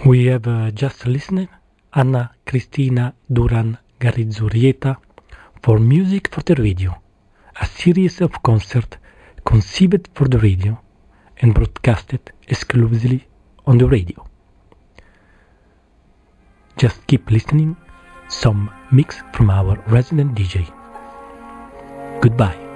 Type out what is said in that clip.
We have just listened Anna Cristina Duran Garrizurieta for Music for the Radio, a series of concerts conceived for the radio and broadcasted exclusively on the radio. Just keep listening, some mix from our resident DJ. Goodbye.